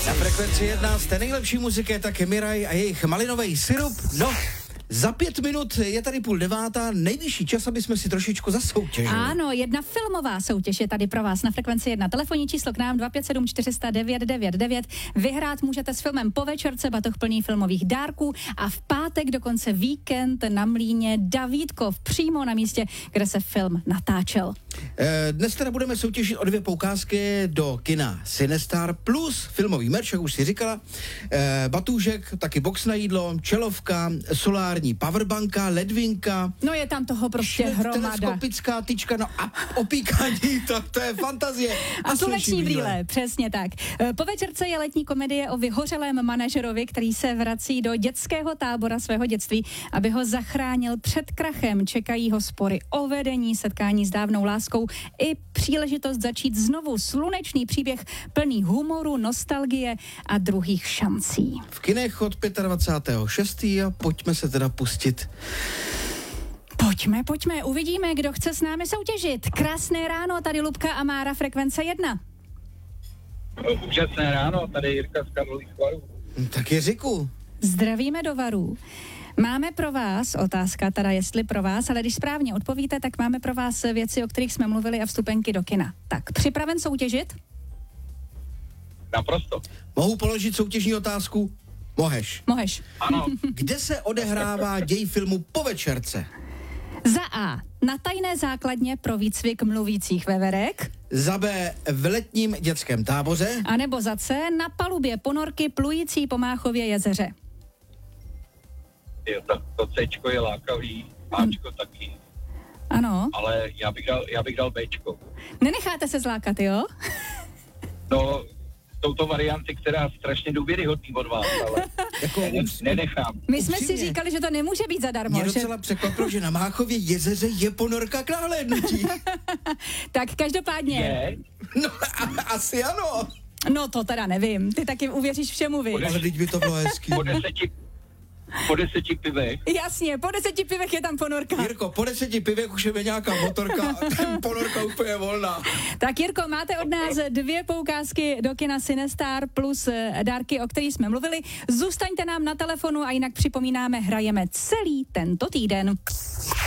Na Frekvenci 1 z té nejlepší muziky je taky Miraj a jejich malinový syrup. No, za 5 minut je tady 8:30, nejvyšší čas, aby jsme si trošičku zasoutěžili. Ano, jedna filmová soutěž je tady pro vás na Frekvenci 1. Telefonní číslo k nám 257 400 999. Vyhrát můžete s filmem Po večerce, batoh plný filmových dárků a v pátek dokonce víkend na Mlýně Davídkov, přímo na místě, kde se film natáčel. Dnes teda budeme soutěžit o 2 poukázky do kina Cinestar plus filmový merch, jak už si říkala, batůžek, taky box na jídlo, čelovka, solární powerbanka, ledvinka. No je tam toho prostě hromada. Teleskopická tyčka, no a opíkání, to je fantazie. A sluneční brýle, přesně tak. Po večerce je letní komedie o vyhořelém manažerovi, který se vrací do dětského tábora svého dětství, aby ho zachránil před krachem. Čekají ho spory o vedení, setkání s dávnou láskou i příležitost začít znovu. Slunečný příběh plný humoru, nostalgie a druhých šancí. V kinech od 25.6. a pojďme se teda pustit. Pojďme, uvidíme, kdo chce s námi soutěžit. Krásné ráno, tady Lubka a Mára, Frekvence 1. Úžasné ráno, tady Jirka z Karlových Varů. Tak Jiříku. Zdravíme do Varů. Máme pro vás, otázka teda jestli pro vás, ale když správně odpovíte, tak máme pro vás věci, o kterých jsme mluvili a vstupenky do kina. Tak, připraven soutěžit? Naprosto. Mohu položit soutěžní otázku? Moheš. Ano. Kde se odehrává děj filmu Po večerce? Za A. Na tajné základně pro výcvik mluvících veverek. Za B. V letním dětském táboře. A nebo za C. Na palubě ponorky plující po Máchově jezeře. Jo, to Cčko je lákavý, Ačko taky, Ano. ale já bych dal Bčko. Nenecháte se zlákat, jo? No, jsou to varianty, která strašně důvěryhodný od vás, ale nenechám. My jsme Upřímně. si říkali, že to nemůže být zadarmo. Mě Že... docela překvapilo, že na Máchově jezeře je ponorka k nahlédnutí. Tak každopádně. Je, No, asi ano. No to teda nevím. Ty taky uvěříš všemu, vy. Ale teď by to bylo hezký. po 10 pivech. Jasně, po 10 pivech je tam ponorka. Jirko, po 10 pivech už je nějaká motorka, ponorka úplně volná. Tak Jirko, máte od nás 2 poukázky do kina Cinestar plus dárky, o kterých jsme mluvili. Zůstaňte nám na telefonu a jinak připomínáme, hrajeme celý tento týden.